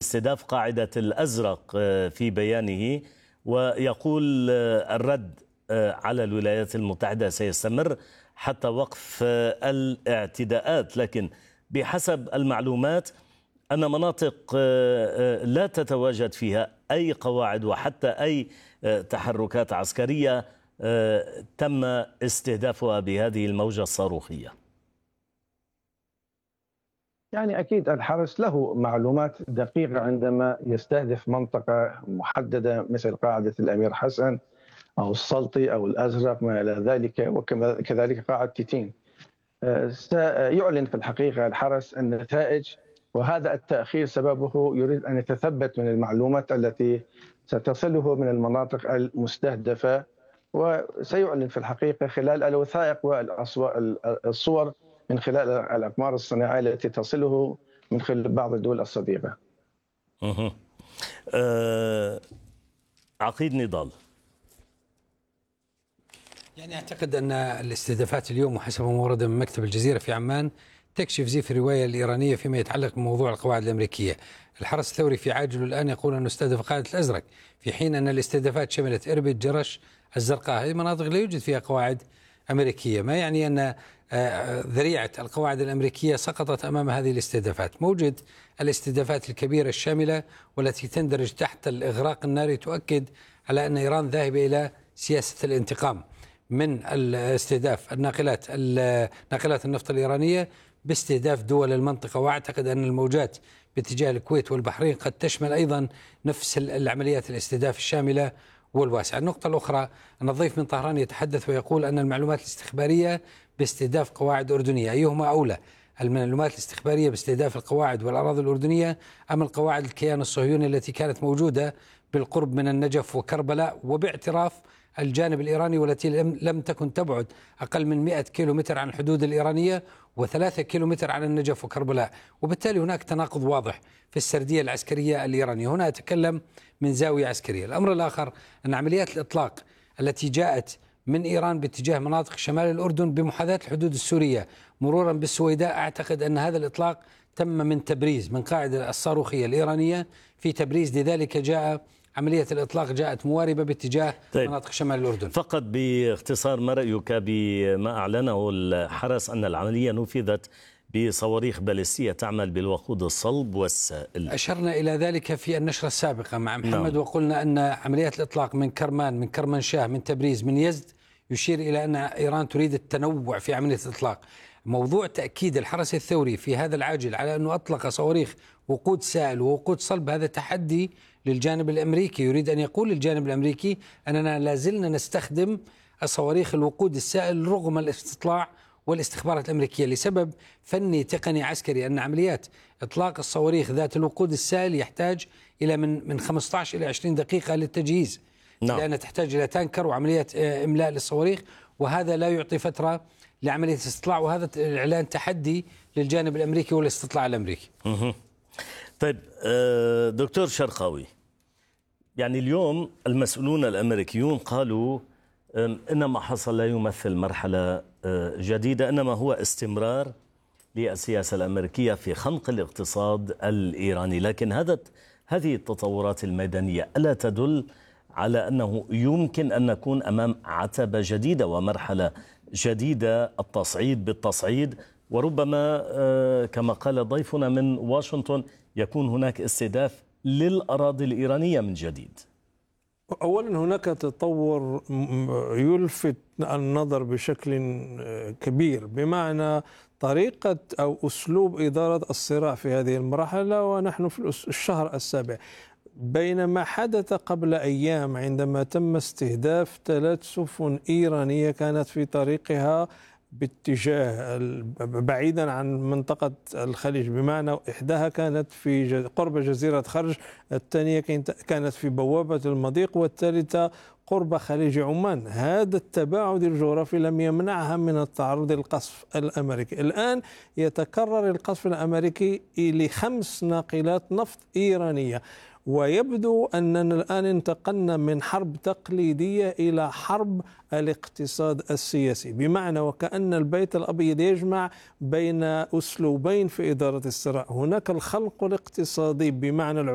استهداف قاعدة الأزرق في بيانه، ويقول الرد على الولايات المتحدة سيستمر حتى وقف الاعتداءات، لكن بحسب المعلومات أن مناطق لا تتواجد فيها أي قواعد وحتى أي تحركات عسكرية تم استهدافها بهذه الموجة الصاروخية. يعني أكيد الحرس له معلومات دقيقة عندما يستهدف منطقة محددة مثل قاعدة الأمير حسن أو السلطي أو الأزرق ما إلى ذلك، وكذلك قاعدة تيتين. سيعلن في الحقيقة الحرس النتائج، وهذا التأخير سببه يريد أن يتثبت من المعلومات التي ستصله من المناطق المستهدفة، وسيعلن في الحقيقة خلال الوثائق والصور من خلال الأقمار الصناعية التي تصله من خلال بعض الدول الصديقة. عقيد نضال. يعني أعتقد أن الاستهدافات اليوم وحسب ما ورد من مكتب الجزيرة في عمان تكشف زيف الرواية الإيرانية فيما يتعلق بموضوع القواعد الأمريكية. الحرس الثوري في عاجله الآن يقول أنه استهدف قاعدة الأزرق، في حين أن الاستهدافات شملت إربد، جرش، الزرقاء، هذه مناطق لا يوجد فيها قواعد أمريكية، ما يعني أن ذريعة القواعد الأمريكية سقطت أمام هذه الاستهدافات. موجود الاستهدافات الكبيرة الشاملة والتي تندرج تحت الإغراق الناري تؤكد على أن إيران ذاهبة إلى سياسة الانتقام من الاستهداف ناقلات النفط الإيرانية باستهداف دول المنطقة. وأعتقد أن الموجات باتجاه الكويت والبحرين قد تشمل أيضا نفس العمليات الاستهداف الشاملة والواسعة. النقطة الأخرى أن الضيف من طهران يتحدث ويقول أن المعلومات الاستخبارية باستهداف قواعد أردنية، أيهما أولى؟ المعلومات الاستخبارية باستهداف القواعد والأراضي الأردنية أم القواعد الكيان الصهيوني التي كانت موجودة بالقرب من النجف وكربلاء، وباعتراف الجانب الإيراني والتي لم تكن تبعد أقل من 100 كيلومتر عن الحدود الإيرانية و3 كيلومتر عن النجف وكربلاء، وبالتالي هناك تناقض واضح في السردية العسكرية الإيرانية. هنا أتكلم من زاوية عسكرية. الأمر الآخر أن عمليات الإطلاق التي جاءت من إيران باتجاه مناطق شمال الأردن بمحاذاة الحدود السورية مرورا بالسويداء، أعتقد أن هذا الإطلاق تم من تبريز، من قاعدة الصاروخية الإيرانية في تبريز، لذلك جاء عملية الإطلاق جاءت مواربة باتجاه مناطق شمال الأردن. فقط باختصار، ما رأيك بما أعلنه الحرس أن العملية نفذت بصواريخ باليستية تعمل بالوقود الصلب والسائل؟ أشرنا إلى ذلك في النشرة السابقة مع محمد، وقلنا أن عمليات الإطلاق من كرمان، من كرمانشاه، من تبريز، من يزد، يشير إلى أن إيران تريد التنوع في عملية الإطلاق. موضوع تأكيد الحرس الثوري في هذا العاجل على أنه أطلق صواريخ وقود سائل ووقود صلب هذا تحدي للجانب الأمريكي. يريد أن يقول للجانب الأمريكي أننا لازلنا نستخدم الصواريخ الوقود السائل رغم الاستطلاع والاستخبارات الأمريكية لسبب فني تقني عسكري، أن عمليات إطلاق الصواريخ ذات الوقود السائل يحتاج إلى من 15 إلى 20 دقيقة للتجهيز، لأنها تحتاج إلى تانكر وعملية إملاء للصواريخ، وهذا لا يعطي فترة لعملية الاستطلاع، وهذا الإعلان تحدي للجانب الأمريكي والاستطلاع الأمريكي. طيب دكتور شرقاوي، يعني اليوم المسؤولون الأمريكيون قالوا إن ما حصل لا يمثل مرحلة جديدة، إنما هو استمرار للسياسة الأمريكية في خنق الاقتصاد الإيراني، لكن هذه التطورات الميدانية ألا تدل على أنه يمكن أن نكون أمام عتبة جديدة ومرحلة جديدة، التصعيد بالتصعيد، وربما كما قال ضيفنا من واشنطن يكون هناك استهداف للأراضي الإيرانية من جديد؟ أولا هناك تطور يلفت النظر بشكل كبير، بمعنى طريقة أو أسلوب إدارة الصراع في هذه المرحلة، ونحن في الشهر السابع، بينما حدث قبل أيام عندما تم استهداف 3 سفن إيرانية كانت في طريقها باتجاه بعيدا عن منطقة الخليج، بمعنى إحداها كانت في قرب جزيرة خرج، الثانية كانت في بوابة المضيق، والثالثة قرب خليج عمان. هذا التباعد الجغرافي لم يمنعها من التعرض للقصف الأمريكي. الآن يتكرر القصف الأمريكي ل5 ناقلات نفط إيرانية، ويبدو أننا الآن انتقلنا من حرب تقليدية إلى حرب الاقتصاد السياسي، بمعنى وكأن البيت الأبيض يجمع بين أسلوبين في إدارة الصراع. هناك الخلق الاقتصادي بمعنى